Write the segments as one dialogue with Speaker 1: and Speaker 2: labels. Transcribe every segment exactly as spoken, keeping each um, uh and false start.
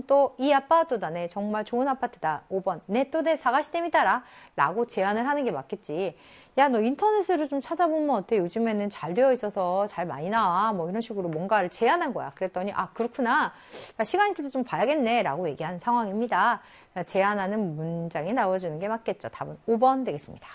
Speaker 1: 또 이 아파트다네. 정말 좋은 아파트다. 오 번 네토데 사가시테미타라 라고 제안을 하는 게 맞겠지. 야, 너 인터넷으로 좀 찾아보면 어때? 요즘에는 잘 되어 있어서 잘 많이 나와. 뭐 이런 식으로 뭔가를 제안한 거야. 그랬더니 아, 그렇구나. 시간 있을 때 좀 봐야겠네 라고 얘기한 상황입니다. 제안하는 문장이 나와주는 게 맞겠죠. 답은 오 번 되겠습니다.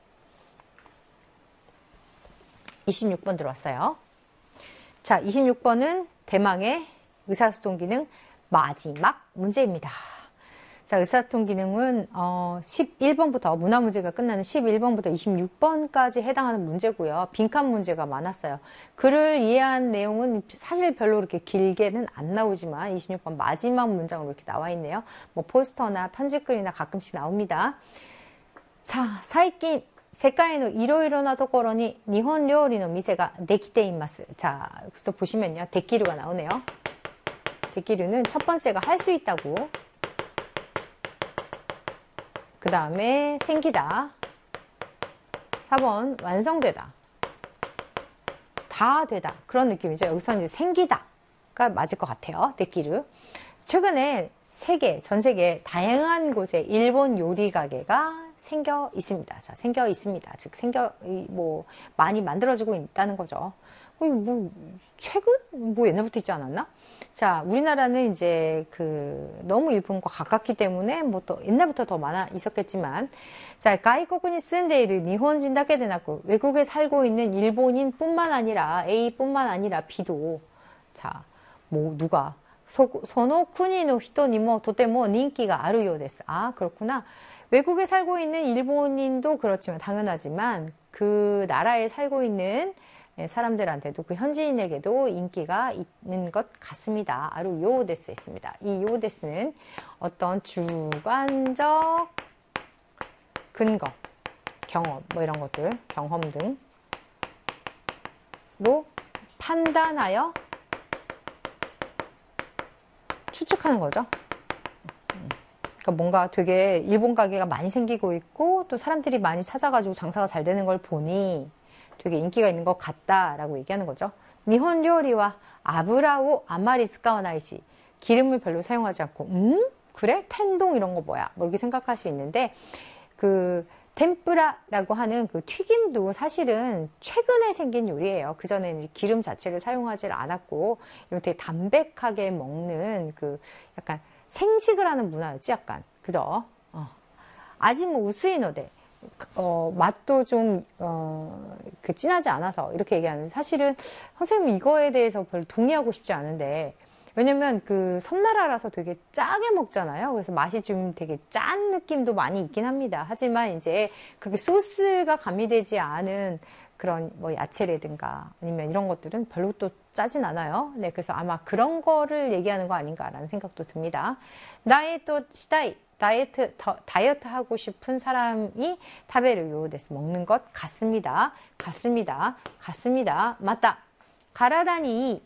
Speaker 1: 이십육 번 들어왔어요. 자, 이십육 번은 대망의 의사소통 기능 마지막 문제입니다. 자, 의사소통 기능은 어, 십일 번부터 문화 문제가 끝나는 십일 번부터 이십육 번까지 해당하는 문제고요. 빈칸 문제가 많았어요. 글을 이해한 내용은 사실 별로 그렇게 길게는 안 나오지만 이십육 번 마지막 문장으로 이렇게 나와 있네요. 뭐 포스터나 편집글이나 가끔씩 나옵니다. 자, 사이킨 世界のいろいろなところに日本料理の店ができています. 자, 그래서 보시면요. 데키류가 나오네요. 데키류는 첫 번째가 할 수 있다고. 그 다음에 생기다. 사 번 완성되다. 다 되다. 그런 느낌이죠. 여기서 이제 생기다가 맞을 것 같아요. 데키류. 최근에 세계, 전 세계 다양한 곳에 일본 요리 가게가 생겨 있습니다. 자, 생겨 있습니다. 즉, 생겨, 뭐, 많이 만들어지고 있다는 거죠. 뭐, 최근? 뭐, 옛날부터 있지 않았나? 자, 우리나라는 이제 그, 너무 일본과 가깝기 때문에 뭐 또 옛날부터 더 많아 있었겠지만, 자, 가이코쿠니 쓴데이르 일본인だけでなく, 외국에 살고 있는 일본인 뿐만 아니라, A 뿐만 아니라 B도, 자, 뭐, 누가, その国の人にもとても人気があるようです. 아, 그렇구나. 외국에 살고 있는 일본인도 그렇지만 당연하지만 그 나라에 살고 있는 사람들한테도 그 현지인에게도 인기가 있는 것 같습니다. 아루 요데스 있습니다. 이 요데스는 어떤 주관적 근거, 경험, 뭐 이런 것들, 경험 등로 판단하여 추측하는 거죠. 그러니까 뭔가 되게 일본 가게가 많이 생기고 있고 또 사람들이 많이 찾아가지고 장사가 잘 되는 걸 보니 되게 인기가 있는 것 같다라고 얘기하는 거죠. 일본 요리와 아브라오 아마리 쓰카와나이시 기름을 별로 사용하지 않고 음? 그래? 텐동 이런 거 뭐야? 뭐 이렇게 생각할 수 있는데 그 템뿌라라고 하는 그 튀김도 사실은 최근에 생긴 요리예요. 그전에는 기름 자체를 사용하지 않았고 이렇게 담백하게 먹는 그 약간 생식을 하는 문화였지 약간 그죠? 어. 아직 뭐 우스이노데 어, 맛도 좀 어, 그 진하지 않아서 이렇게 얘기하는데 사실은 선생님 이거에 대해서 별로 동의하고 싶지 않은데 왜냐면 그 섬나라라서 되게 짜게 먹잖아요. 그래서 맛이 좀 되게 짠 느낌도 많이 있긴 합니다. 하지만 이제 그렇게 소스가 가미되지 않은 그런 뭐 야채라든가 아니면 이런 것들은 별로 또 짜진 않아요. 네, 그래서 아마 그런 거를 얘기하는 거 아닌가라는 생각도 듭니다. 나의 또 시다이 다이어트 더, 다이어트 하고 싶은 사람이 타베르 요데스 먹는 것 같습니다. 같습니다. 같습니다. 맞다. 가라다니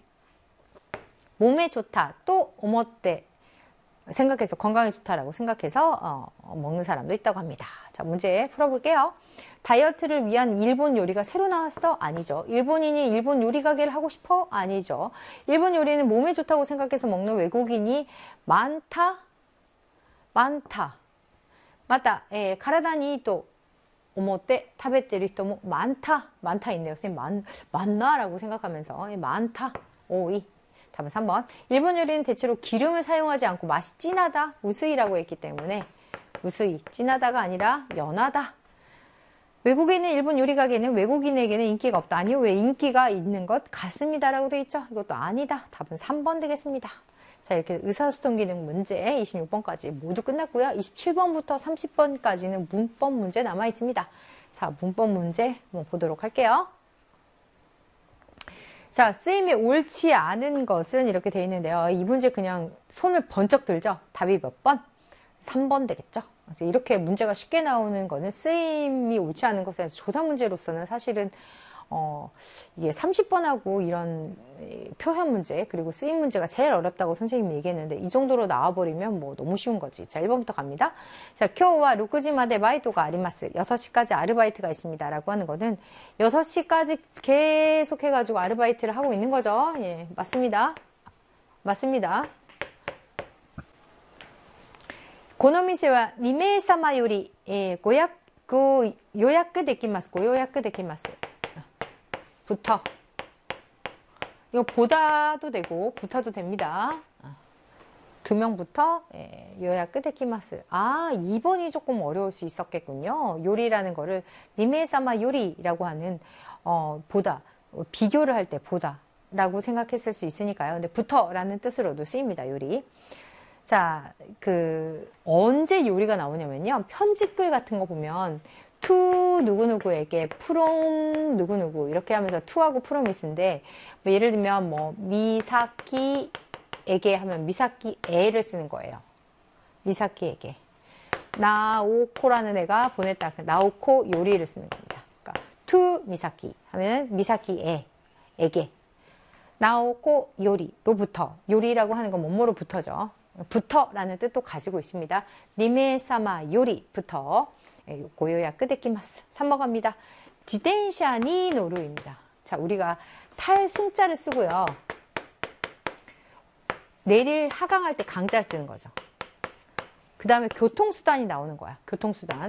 Speaker 1: 몸에 좋다. 또 오모떼 생각해서 건강에 좋다라고 생각해서 어, 어, 먹는 사람도 있다고 합니다. 자, 문제 풀어볼게요. 다이어트를 위한 일본 요리가 새로 나왔어? 아니죠. 일본인이 일본 요리 가게를 하고 싶어? 아니죠. 일본 요리는 몸에 좋다고 생각해서 먹는 외국인이 많다? 많다. 맞다. 에, 가라다니 또 오모떼 타베테르 히토모 많다. 많다 있네요. 선생님 많, 많나? 라고 생각하면서 에, 많다. 오이. 답은 삼 번. 일본 요리는 대체로 기름을 사용하지 않고 맛이 진하다. 우스이라고 했기 때문에 우스이. 진하다가 아니라 연하다. 외국에 있는 일본 요리 가게는 외국인에게는 인기가 없다. 아니요. 왜 인기가 있는 것 같습니다. 라고 되어 있죠. 이것도 아니다. 답은 삼 번 되겠습니다. 자, 이렇게 의사소통 기능 문제 이십육 번까지 모두 끝났고요. 이십칠 번부터 삼십 번까지는 문법 문제 남아 있습니다. 자, 문법 문제 한번 보도록 할게요. 자, 쓰임이 옳지 않은 것은 이렇게 되어 있는데요. 이 문제 그냥 손을 번쩍 들죠. 답이 몇 번? 삼 번 되겠죠. 이렇게 문제가 쉽게 나오는 거는 쓰임이 옳지 않은 것에 대해서 조사 문제로서는 사실은 어, 이게 삼십 번하고 이런 표현 문제 그리고 쓰임 문제가 제일 어렵다고 선생님이 얘기했는데 이 정도로 나와버리면 뭐 너무 쉬운 거지. 자, 일 번부터 갑니다. 자, 교와 루쿠지마데 바이토가 아리마스. 여섯 시까지 아르바이트가 있습니다. 라고 하는 거는 여섯 시까지 계속 해가지고 아르바이트를 하고 있는 거죠. 예, 맞습니다. 맞습니다. この店はに名様より、えー、ご予約、予約できます。ご予約できます。부터. 이거 보다도 되고 부터도 됩니다. 두 명부터 예, 요약 끄데키마스. 아, 이 번이 조금 어려울 수 있었겠군요. 요리라는 거를 니메사마 요리라고 하는 어, 보다, 비교를 할 때 보다 라고 생각했을 수 있으니까요. 근데 부터라는 뜻으로도 쓰입니다. 요리. 자, 그 언제 요리가 나오냐면요. 편집글 같은 거 보면 투 누구누구에게 프롬 누구누구 이렇게 하면서 투하고 프롬이스인데 뭐 예를 들면 뭐 미사키에게 하면 미사키에를 쓰는 거예요. 미사키에게. 나오코라는 애가 보냈다. 나오코 요리를 쓰는 겁니다. 그러니까 투 미사키 하면 미사키에에게. 나오코 요리로부터. 요리라고 하는 건 뭐뭐로부터죠. 부터라는 뜻도 가지고 있습니다. 니메사마 요리부터 고요야 끄데키마스. 삼 번 갑니다. 지텐샤 니 노루입니다. 자, 우리가 탈 승자를 쓰고요. 내릴 하강할 때 강자를 쓰는 거죠. 그 다음에 교통수단이 나오는 거야. 교통수단.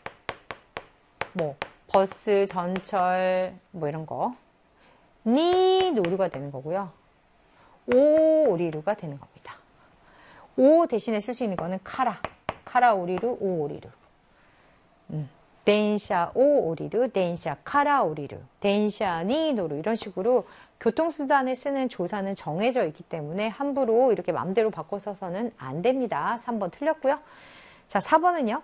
Speaker 1: 뭐 버스, 전철 뭐 이런 거. 니 노루가 되는 거고요. 오 오리루가 되는 겁니다. 오 대신에 쓸 수 있는 거는 카라. 카라 오리루, 오 오리루. 음. 덴샤 오 오리루, 덴샤 카라 오리루, 덴샤 니 노루 이런 식으로 교통수단에 쓰는 조사는 정해져 있기 때문에 함부로 이렇게 마음대로 바꿔 써서는 안 됩니다. 삼 번 틀렸고요. 자, 사 번은요.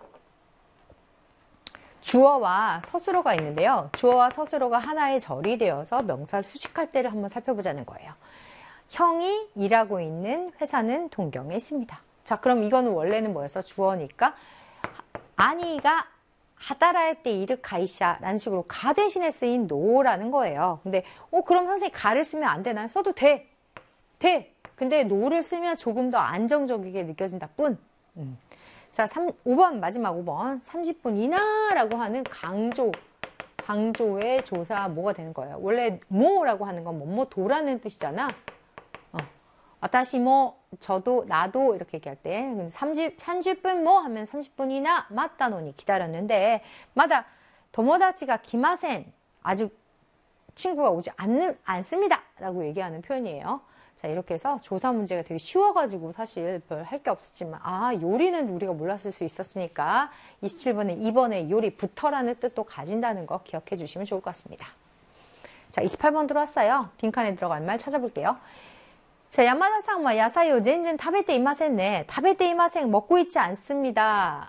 Speaker 1: 주어와 서술어가 있는데요. 주어와 서술어가 하나의 절이 되어서 명사를 수식할 때를 한번 살펴보자는 거예요. 형이 일하고 있는 회사는 동경에 있습니다. 자, 그럼 이거는 원래는 뭐였어? 주어니까 아니가 하다라할 때 이르 가이샤 라는 식으로 가 대신에 쓰인 노라는 거예요. 근데 어 그럼 선생님 가를 쓰면 안 되나요? 써도 돼. 돼. 근데 노를 쓰면 조금 더 안정적이게 느껴진다 뿐. 음. 자, 삼, 오 번 마지막 오 번 삼십 분이나 라고 하는 강조 강조의 조사 뭐가 되는 거예요? 원래 뭐라고 하는 건 뭐뭐 도라는 뜻이잖아. 어. 아다시 뭐 저도 나도 이렇게 얘기할 때 삼십, 삼십 분 뭐 하면 삼십 분이나 맞다노니 기다렸는데 마다 도모다치가 기마센 아직 친구가 오지 않는, 않습니다 라고 얘기하는 표현이에요. 자, 이렇게 해서 조사 문제가 되게 쉬워가지고 사실 별 할 게 없었지만 아 요리는 우리가 몰랐을 수 있었으니까 이십칠 번에 이 번에 요리부터라는 뜻도 가진다는 거 기억해 주시면 좋을 것 같습니다. 자, 이십팔 번 들어왔어요. 빈칸에 들어갈 말 찾아볼게요. 자, 야마다상마 야사요 젠젠 타베테 이마센네. 타베테 이마센 먹고 있지 않습니다.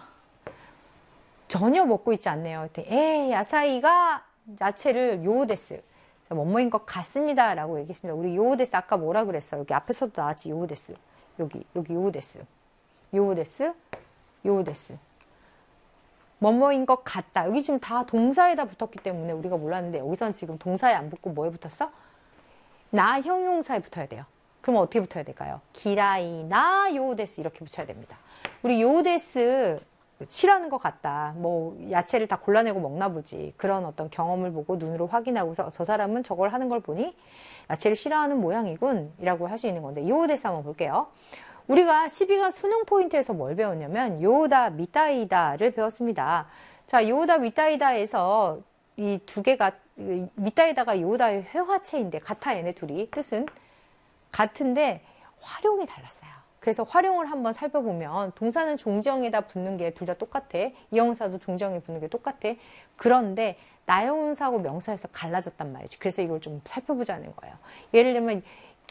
Speaker 1: 전혀 먹고 있지 않네요. 에 야사이가 야채를 요우데스. 뭐뭐인 것 같습니다. 라고 얘기했습니다. 우리 요우데스 아까 뭐라 그랬어? 여기 앞에서도 나왔지. 요우데스. 여기, 여기 요우데스. 요우데스. 요우데스. 뭐뭐인 것 같다. 여기 지금 다 동사에다 붙었기 때문에 우리가 몰랐는데 여기서는 지금 동사에 안 붙고 뭐에 붙었어? 나 형용사에 붙어야 돼요. 그럼 어떻게 붙어야 될까요? 기라이 나 요우데스 이렇게 붙여야 됩니다. 우리 요우데스 싫어하는 것 같다. 뭐 야채를 다 골라내고 먹나 보지. 그런 어떤 경험을 보고 눈으로 확인하고서 저 사람은 저걸 하는 걸 보니 야채를 싫어하는 모양이군 이라고 할 수 있는 건데 요우데스 한번 볼게요. 우리가 십이 강 수능 포인트에서 뭘 배웠냐면 요우다 미타이다를 배웠습니다. 자, 요우다 미타이다에서 이 두 개가 미타이다가 요우다의 회화체인데 같아. 얘네 둘이 뜻은 같은데 활용이 달랐어요. 그래서 활용을 한번 살펴보면 동사는 종정에다 붙는 게 둘 다 똑같아. 이형사도 종정에 붙는 게 똑같아. 그런데 나형사하고 명사에서 갈라졌단 말이지. 그래서 이걸 좀 살펴보자는 거예요. 예를 들면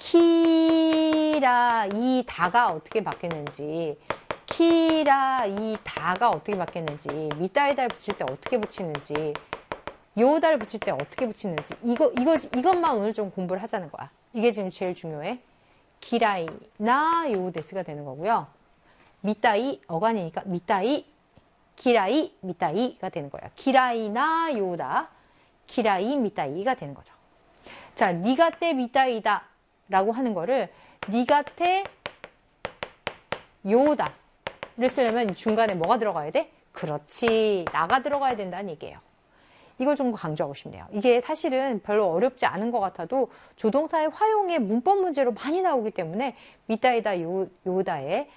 Speaker 1: 키라 이 다가 어떻게 바뀌는지, 키라 이 다가 어떻게 바뀌는지, 미따이다를 붙일 때 어떻게 붙이는지, 요다를 붙일 때 어떻게 붙이는지 이거 이거 이것만 오늘 좀 공부를 하자는 거야. 이게 지금 제일 중요해. 기라이 나 요데스가 되는 거고요. 미따이 어간이니까 미따이 기라이 미따이가 되는 거예요. 기라이 나 요다 기라이 미따이가 되는 거죠. 자, 니가테 미따이다 라고 하는 거를 니가테 요다를 쓰려면 중간에 뭐가 들어가야 돼? 그렇지, 나가 들어가야 된다는 얘기예요. 이걸 좀 강조하고 싶네요. 이게 사실은 별로 어렵지 않은 것 같아도 조동사의 활용의 문법 문제로 많이 나오기 때문에 미따이다 요, 요다의